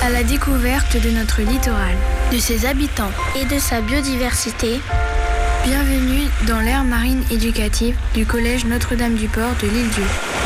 À la découverte de notre littoral, de ses habitants et de sa biodiversité. Bienvenue dans l'aire marine éducative du collège Notre-Dame-du-Port de l'Île-Dieu.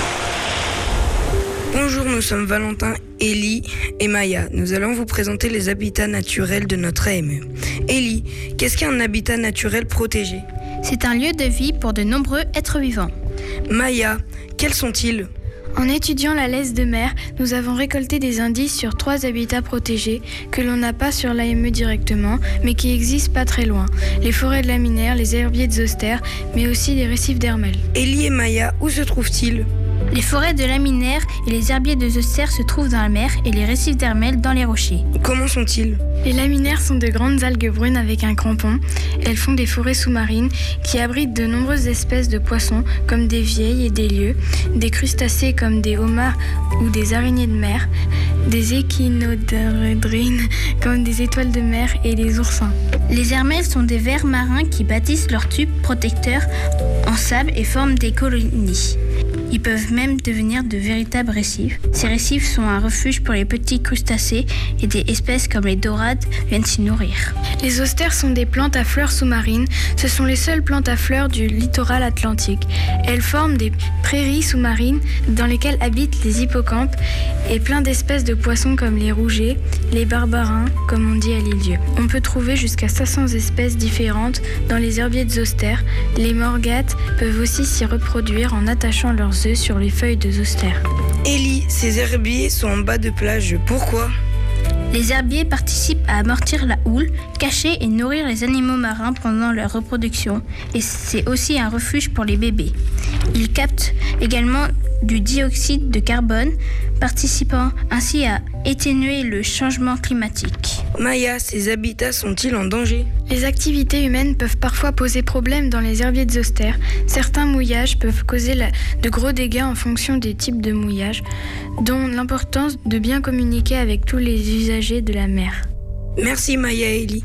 Bonjour, nous sommes Valentin, Élie et Maya. Nous allons vous présenter les habitats naturels de notre AME. Élie, qu'est-ce qu'un habitat naturel protégé ? C'est un lieu de vie pour de nombreux êtres vivants. Maya, quels sont-ils ? En étudiant la laisse de mer, nous avons récolté des indices sur 3 habitats protégés que l'on n'a pas sur l'AME directement, mais qui existent pas très loin. Les forêts de laminaires, les herbiers de Zostère, mais aussi les récifs d'Hermel. Élie et Maya, où se trouvent-ils ? Les forêts de laminaires et les herbiers de Zostère se trouvent dans la mer et les récifs d'Hermel dans les rochers. Comment sont-ils ? Les laminaires sont de grandes algues brunes avec un crampon. Elles font des forêts sous-marines qui abritent de nombreuses espèces de poissons comme des vieilles et des lieux, des crustacés comme des homards ou des araignées de mer, des échinoderydrines comme des étoiles de mer et des oursins. Les hermels sont des vers marins qui bâtissent leurs tubes protecteurs en sable et forment des colonies. Ils peuvent même devenir de véritables récifs. Ces récifs sont un refuge pour les petits crustacés et des espèces comme les dorades viennent s'y nourrir. Les zostères sont des plantes à fleurs sous-marines. Ce sont les seules plantes à fleurs du littoral atlantique. Elles forment des prairies sous-marines dans lesquelles habitent les hippocampes et plein d'espèces de poissons comme les rougets, les barbarins, comme on dit à l'Île-Dieu. On peut trouver jusqu'à 500 espèces différentes dans les herbiers de zostère. Les morgates peuvent aussi s'y reproduire en attachant leurs œufs sur les feuilles de zostère. Élie, ces herbiers sont en bas de plage. Pourquoi ? Les herbiers participent à amortir la houle, cacher et nourrir les animaux marins pendant leur reproduction. Et c'est aussi un refuge pour les bébés. Ils captent également du dioxyde de carbone, participant ainsi à atténuer le changement climatique. Maya, ces habitats sont-ils en danger ? Les activités humaines peuvent parfois poser problème dans les herbiers de zostère. Certains mouillages peuvent causer de gros dégâts en fonction des types de mouillage, dont l'importance de bien communiquer avec tous les usagers de la mer. Merci Maya et Élie.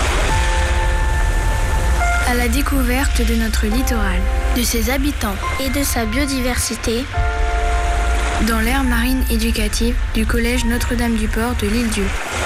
À la découverte de notre littoral, de ses habitants et de sa biodiversité, dans l'aire marine éducative du collège Notre-Dame-du-Port de l'Île-Dieu.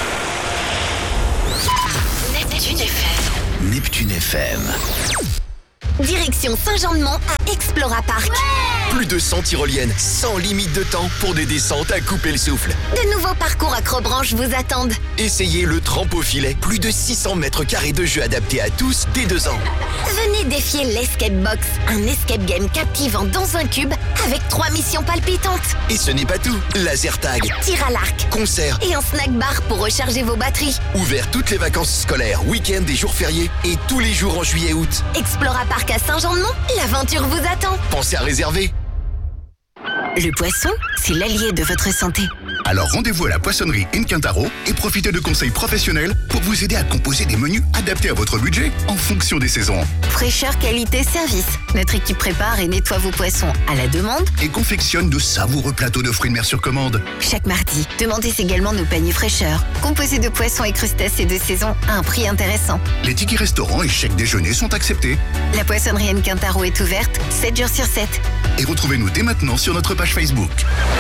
Neptune FM. Direction Saint-Jean-de-Mont à Explora Park. Ouais, plus de 100 tyroliennes, sans limite de temps pour des descentes à couper le souffle. De nouveaux parcours accrobranche vous attendent. Essayez le trampofilet, plus de 600 mètres carrés de jeux adaptés à tous dès 2 ans. Venez défier l'Escape Box, un escape game captivant dans un cube avec 3 missions palpitantes. Et ce n'est pas tout, laser tag, tir à l'arc, concert et un snack bar pour recharger vos batteries. Ouvert toutes les vacances scolaires, week-ends et jours fériés et tous les jours en juillet et août. Explora Park à Saint-Jean-de-Mont, l'aventure vous attend. Pensez à réserver. Le poisson, c'est l'allié de votre santé. Alors rendez-vous à la poissonnerie Incantaro et profitez de conseils professionnels pour vous aider à composer des menus adaptés à votre budget en fonction des saisons. Fraîcheur, qualité, service. Notre équipe prépare et nettoie vos poissons à la demande et confectionne de savoureux plateaux de fruits de mer sur commande. Chaque mardi, demandez également nos paniers fraîcheur, composés de poissons et crustacés de saison à un prix intéressant. Les tickets restaurants et chèques déjeuner sont acceptés. La poissonnerie Incantaro est ouverte 7 jours sur 7. Et retrouvez-nous dès maintenant sur notre page Facebook.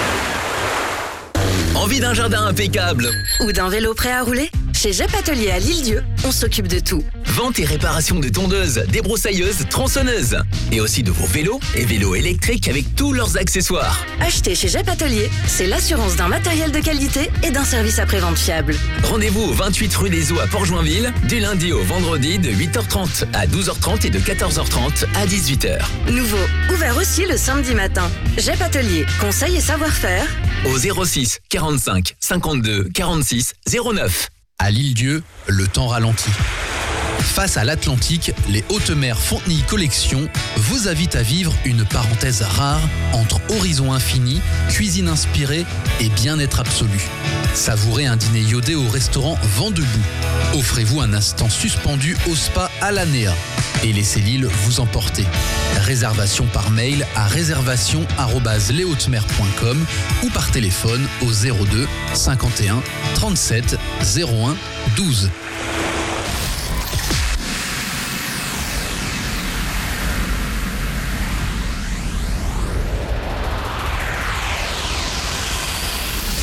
Envie d'un jardin impeccable ou d'un vélo prêt à rouler ? Chez Jep Atelier à l'Île-Dieu, on s'occupe de tout. Vente et réparation de tondeuses, débroussailleuses, tronçonneuses. Et aussi de vos vélos et vélos électriques avec tous leurs accessoires. Acheter chez Jep Atelier, c'est l'assurance d'un matériel de qualité et d'un service après-vente fiable. Rendez-vous au 28 rue des Eaux à Port-Joinville, du lundi au vendredi de 8h30 à 12h30 et de 14h30 à 18h. Nouveau, ouvert aussi le samedi matin. Jep Atelier, conseil et savoir-faire. Au 06 45 52 46 09. À l'Île-Dieu, le temps ralentit. Face à l'Atlantique, les Hautes Mers Fontenilles Collection vous invitent à vivre une parenthèse rare entre horizon infini, cuisine inspirée et bien-être absolu. Savourez un dîner iodé au restaurant Vent debout. Offrez-vous un instant suspendu au spa Alanea et laissez l'île vous emporter. Réservation par mail à réservation@leshautesmers.com ou par téléphone au 02 51 37 01 12.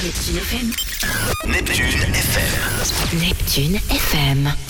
Neptune FM. Neptune FM. Neptune FM.